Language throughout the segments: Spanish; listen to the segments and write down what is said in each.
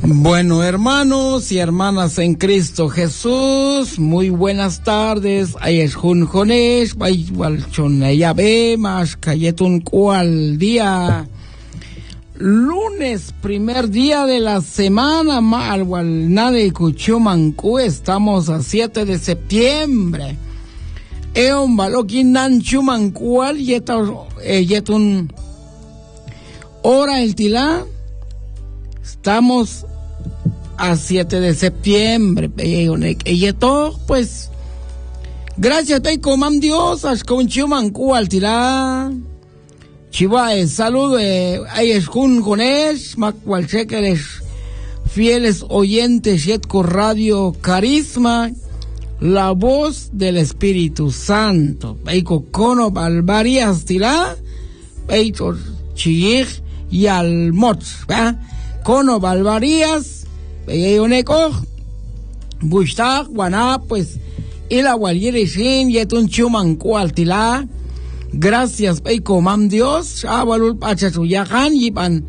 Bueno, hermanos y hermanas en Cristo Jesús, muy buenas tardes. Ahí es Junjones, Chonayabé, más Cayetun cual día. Lunes, primer día de la semana, Nade Cuchumancu, estamos a 7 de septiembre. Eon Balokin Nan Chumancual, Yetun hora el Tilá. Estamos a 7 de septiembre, pues, gracias, comam Dios, con Chumancu al Tilá. Chivae, saludo, ahí es Junjones, Macual Chequeres, fieles oyentes, Yetco Radio Carisma, la voz del Espíritu Santo. Eiko Cono Balbarias Tilá, Eito Chiyig y Almots, Cono Balbarias, Eioneco, Bushtak, Guaná, pues, y la Walyerishin, Yetun Chumancu al Tilá. Gracias, comam Dios, Shabalul Pachasuyahan, Yipan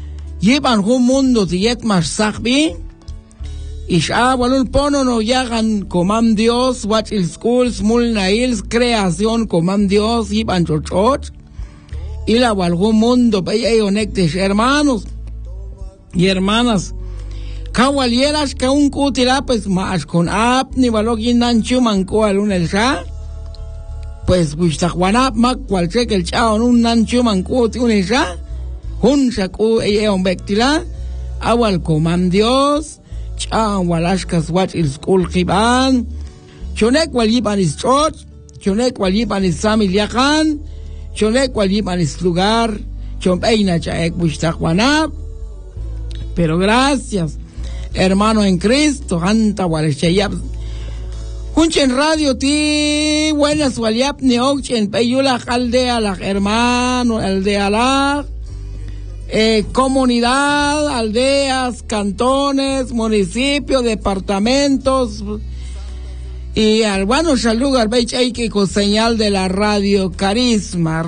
un mundo Tiet Marsakbi, y Shabalul Pono no Yahan, comam Dios, Watch il Schools, Mulnails, Creación, comam Dios, Yipan Chochot, y la Walgun mundo, Peyonectes, hermanos y hermanas, Kawalieras, que un cutila, pues más con Apni, Balokin Nanchumanco, alun el Shah. Pues Gustajuanap Mac cualquier que el chao un nancho mancu tiene ya un sacu un bectila awal comam Dios chao walashkas watch il school kiban chonek waliban is church chonek waliban is samiliakan chonek waliban is lugar chompeina chaek Gustajuanap. Pero gracias, hermano en Cristo, anta waleshayab Unchen Radio ti buenas waliap ni ochen peyula aldea la hermano aldea la comunidad, aldeas, cantones, municipios, departamentos y al bueno lugar veis con señal de la Radio Carisma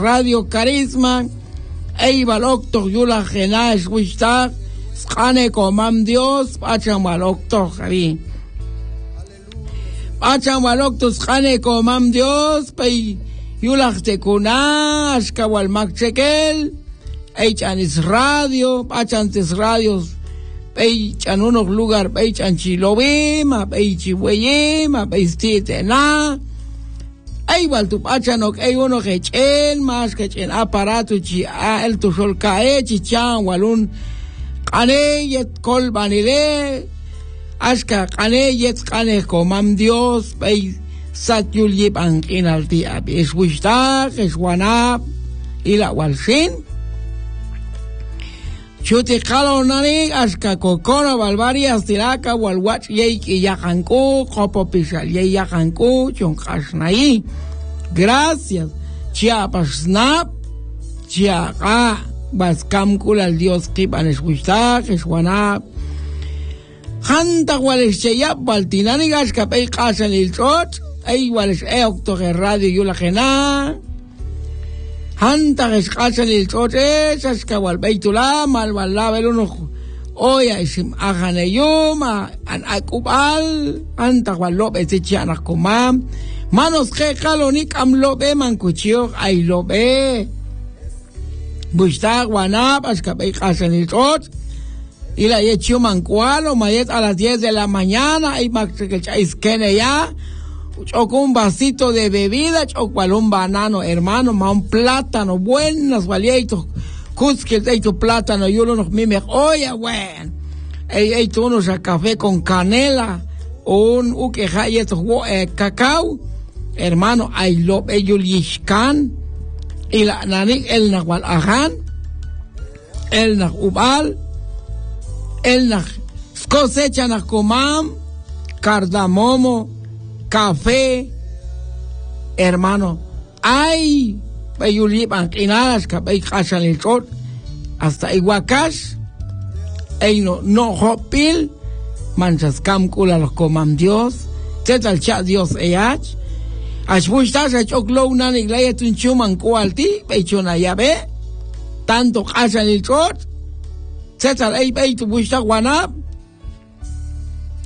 ey balocto yula genash wishta skane comam Dios pacham balocto javi Acham waloktos khane comam Dios, pey yulachte kuna, ashkawal makchekel, echanis radio, achantes radios, pey chanunos lugar, pey chanchilobima, pey chihueyema, pey stitena, ey tu achanok, ey uno hechen, más hechen aparato chi, el tu sol cae, chichan, walun, kane yet kolbanile, Ashka kane yet kane comam Dios pey satyul yip ankin alti abi es wishtak es wanap ila walshin chuti kalo nani ashka kokona balbarias tilaka walwach yek yakanku kopo pishal yakanku chonkashnai. Gracias chiapas snap chiaka baskam kul al Dios kipan es wishtak es wanap Hanta wales cheyap baltinani gas kapay kasan il chot ay wales octo radio yula gena Hanta gas kasan il chot esas kawal beitula mal wala beluno oya isim aganeyuma an akubal hanta wal lobe tichana komam manos ke kalonik am lobe mankuchio ay lobe bushta wanap as kapay kasan il chot y la hecho mancualo mayet a las 10 de la mañana y iskene ya choco un vasito de bebida choco un banano hermano ma un plátano buenas valietos cusque hecho plátano y uno mime oye bueno hecho unos a café con canela un uquejayeto cacao hermano I love ellos yishkan y la nani el nahual ajan el nahubal el cosecha na comam, cardamomo, café, hermano, ay, peyulipan quinadas, capay casan el chot, hasta iguacash, ey no hopil, manchas camcula los comam Dios, tetal chat Dios eyach, ashbushtas achoklo una iglesia tunchuman cualti, pechona yabe, tanto casan el chot, Setal ei tu bushta wanap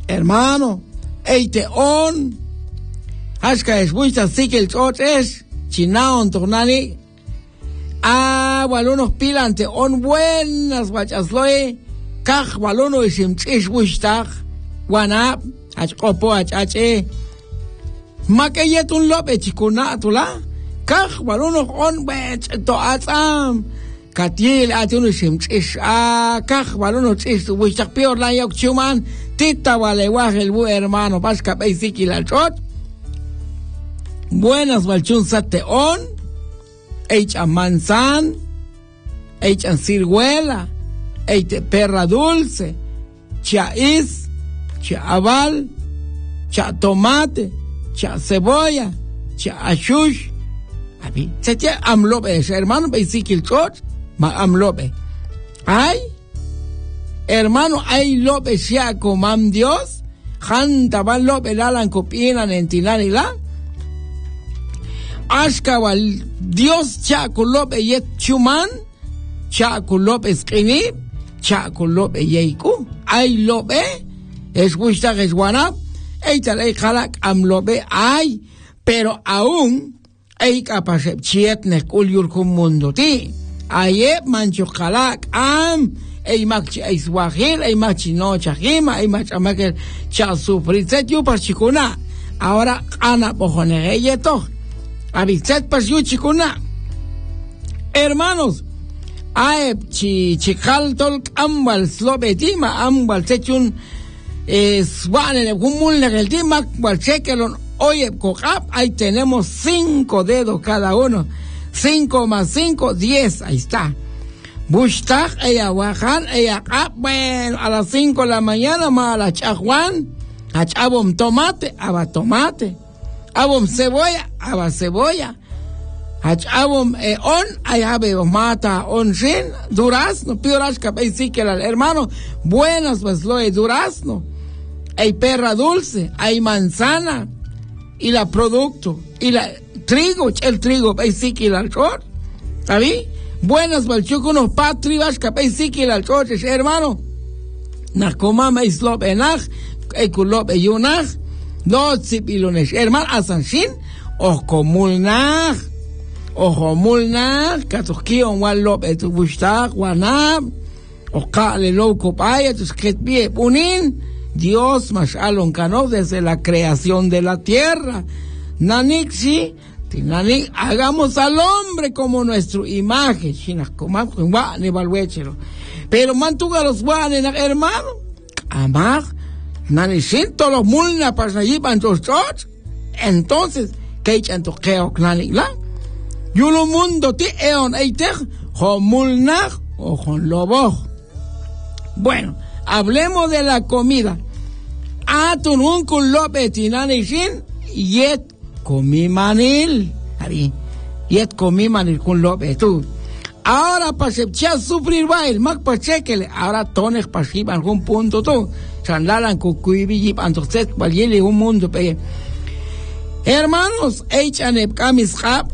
hermano, eite on, hashka es buita sikil es, chinaon tornani, walunos pilante on buenas wachasloe, kach waluno isim tsish buistach, wanap, hachkopo hachache, makayetun lope chikuna tula, kach waluno on wech to atzam, Katil atuno simchish kach waluno tsish buistach pior la yok chuman, tita walewaj el bu hermano, pasca beisiki la chot, buenas walchun sateon, hecha manzan, hecha ciruela, hecha perra dulce, chaís, chaval, cha tomate, cha cebolla, cha ashush. Abi, se te amlobe, hermano, beisikil chot, ma amlobe. Ay, hermano, ay lobe sea comam Dios, janta van lobe lalan copinan en tilanila. Ashkawal Dios chakulobe yet chuman, chakulobe skini, chakulobe yeiku, ay lobe, es gusta es guanap, eital ei halak am lobe ay, pero aún ei kapasep chietne kulyur kum mundo ti, ayep mancho halak am, ei makchi ei swahil, ei makchi no chahima, ei mach amakel chasufritzet yu parchikuna, ahora ana pojone yeto. Avitzet pasiuchikuna. Hermanos, aep chikal tolk ambal slobetima ambal sechun swane gumul el timak wal chekelon oye kokap ahí tenemos 5 dedos cada uno. 5 más 5, 10, ahí está. Bushtag, ella wajan, ella bueno, a las 5 de la mañana ma a la chajuan, achabom tomate, aba tomate. Abom cebolla, aba cebolla. Abom on, ayabe mata on sin, durazno, pioras capesikel hermano, buenas pues lo de durazno. Hay perra dulce, hay manzana, y la producto, y la trigo, el trigo, pesikel al chor. ¿Sabí? Buenas balchuco unos patribas capesikel al chor, hermano. Nakomama islop enach, ekulop eyunach. No zipilones, hermano, asanshin, ojomulnach, katuskion wan lope tu bushtag, wanab, okale loco paya, tus ketbie punin, Dios mashalon kanov desde la creación de la tierra. Nanixi, tinanik, hagamos al hombre como nuestra imagen, chinas, como ni balwechero. Pero mantuga los guanes, hermano, amar, Nanishinto los mulna para allí para tus chos. Entonces, ¿qué echan tu geo clanigla? Yo lo mundo ti eon eiter, jo mulna o con lobo. Bueno, hablemos de la comida. Atun un culope tinanishin, yet comí manil. Ahí, yet comí manil con lope tú. Ahora para sufrir bail, más para chequele. Ahora tones para ir a algún punto tú. Sandalan cucuibillip, entonces, valiele un mundo, pe. Hermanos, echan kamischap,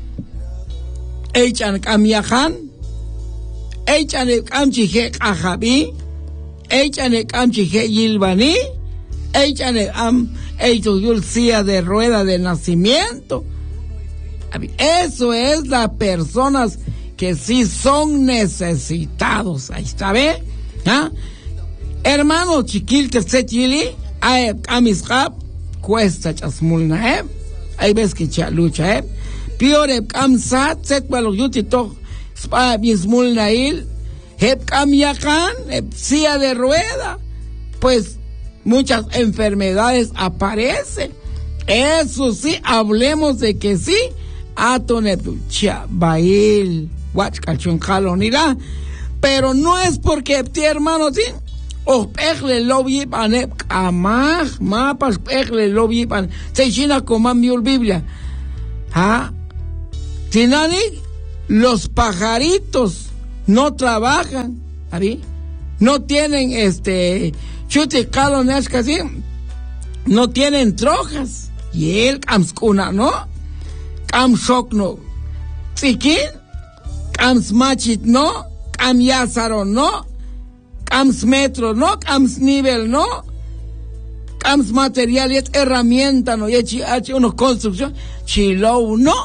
echan kamiajan, echan kamchije ajabi, echan kamchije yilbani, echan hecho dulcía de rueda de nacimiento. Eso es las personas que sí son necesitados. Ahí está, ¿ve? ¿Ah? Hermano chiquil que se chili, hay amischap, cuesta chasmulna, hay veces que lucha, piore kamsat, set para los yutito, spa bismulna il, kamiakan, silla de rueda, pues muchas enfermedades aparecen. Eso sí, hablemos de que sí, atonetucha, bail, huachcachun jalonira, pero no es porque ti hermano, sí. O pekle lobby pan amaj mapas pekle lobby pan se china como mi Biblia. Ah, tinani los pajaritos no trabajan, ¿sí? No tienen chute calones casi, no tienen trojas. Y el kamskuna, ¿no? Kamshok no. ¿Sikin? Kamsmachit no, Kamyasaro no. Cams metro, no, cams nivel, no. cams material y herramienta, no, y una construcción, chilo, no.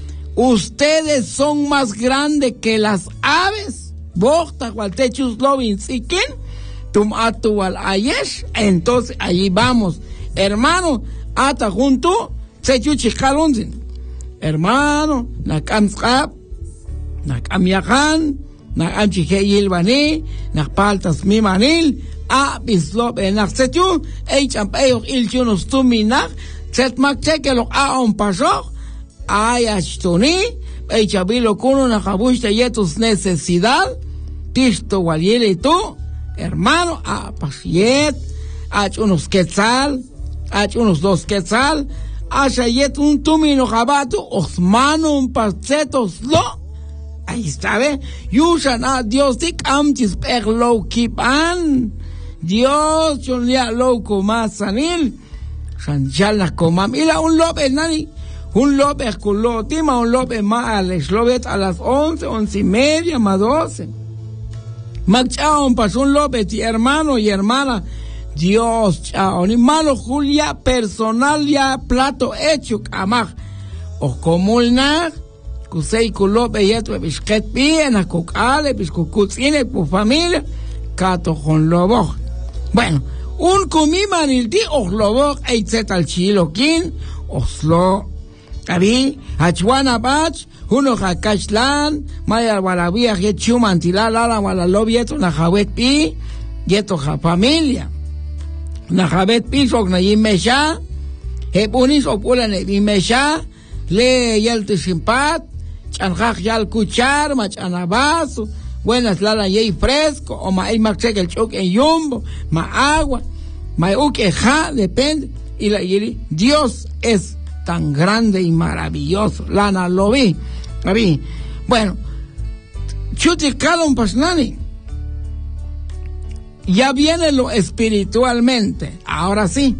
Ustedes son más grandes que las aves. Bogta, Waltechus Lovin, ¿sí quién? Tum atual ayesh. Entonces, allí vamos. Hermano, ata junto, se chuchikalunzin. Hermano, nakam skap, nakam yakan, nakam chiheyilbani, nakpaltas mimanil, bislop enaksetu, eichampeyok ilchunos tuminak, setmak chekelok on pasok, ayashtoni, eichabilo kuno nakabushta yetus necesidad, tisto waliele tú, hermano, pasiet, unos quetzal, unos 2 quetzal, Ashayet un tumino jabato, osmano un pacetos lo. Ahí está, ¿ve? Yushan a Dios dik amtis per lo kipan. Dios chulia lo comasanil. Sanchal las comam. Y la un lobe nani. Un lobe culo tima, un lobe maales. Lobet a las 11, 11:30, más 12. Magchaon pasó un lobe, hermano y hermana. Dios, chao, ni malo Julia, personal ya, plato hecho, camaj. O como el nag, kusei kulope yeto, bisket bien, a cocale, biscucucine, por familia, cato con lobo. Bueno, un comiman el di, os lobo, eitzet al chilo, kin, oslo, abi, achuana bach, uno hakashlan, maya walabia, yechuman, tilala, walalobieto, na jawet pi, yeto ja familia. Najabet pisok na yimesha, hepunis opulan yimesha, le yalti simpat, chanjaj yal kuchar, machanabas, buenas lala yey fresco, o ma maxek el choc en yumbo, ma agua, ma uqueja, depende, y la yiri, Dios es tan grande y maravilloso, lana lo vi. Bueno, chuticalon pasnani. Ya viene lo espiritualmente. Ahora sí.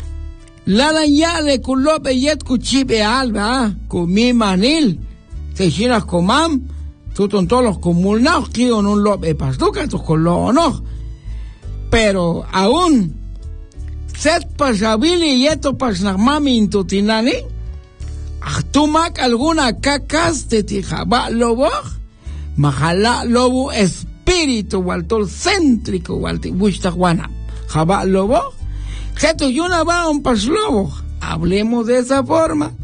La ya le culope yet cuchipe alba, cumi manil. Se chinas comam, tutun todos los comulnaos, que un lope pastuca, tus colonos. Pero aún, set pasabili yeto pasnamami intutinani, achtumak alguna cacas de tijaba lobo, majala lobo espíritu waltol céntrico walti bushtahuana jaba lobo seto yuna va un paslobo. Hablemos de esa forma.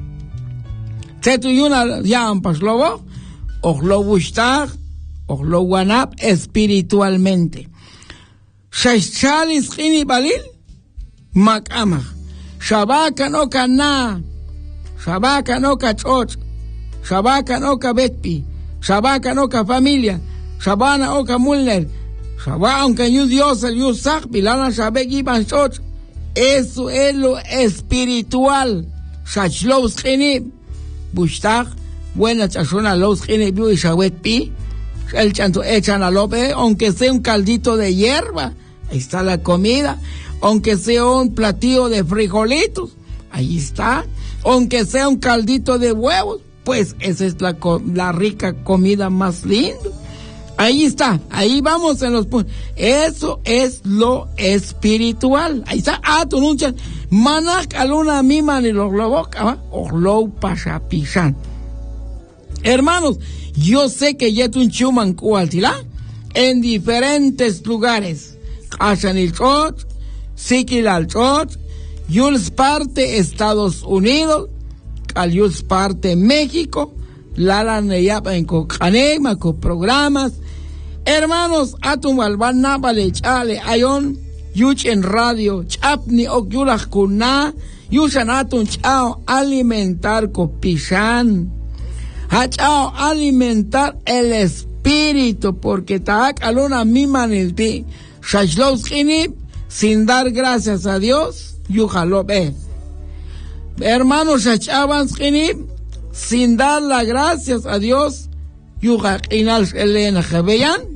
Seto yuna ya un paslobo ohlo bushtag ohlo wanap espiritualmente. Shashchalis khini balil makama shabaka no kana shabaka no kachot shabaka no kabetpi shabaka no ka familia Shabana oka mulner, Shabana aunque yu Dios el yu sak, pilana shabek iban shot. Eso es lo espiritual. Shachlos genib, bushtag, buena chashona los genib y shawet pi. El chanto echan a lope, aunque sea un caldito de hierba, ahí está la comida. Aunque sea un platillo de frijolitos, ahí está. Aunque sea un caldito de huevos, pues esa es la rica comida más linda. Ahí está, ahí vamos en los puntos. Eso es lo espiritual. Ahí está, tu nuncha. Manak aluna mima ni los lobos, o lo pasapisan. Hermanos, yo sé que yetun chuman kualtila en diferentes lugares. Kashanil chot, Sikilal chot, Yuls parte Estados Unidos, Yuls parte México, Lala Neyapa en Cocanema, con programas. Hermanos, atum alban vale chale ayon, yuch en radio, chapni ok yulas kuna, yusan atun chao alimentar copishan. Chao alimentar el espíritu, porque taak aluna mima nilti, shashlovskini, sin dar gracias a Dios, yujalobe. Hermanos, shachavanskini, sin dar las gracias a Dios, yujakinal elena jebeyan,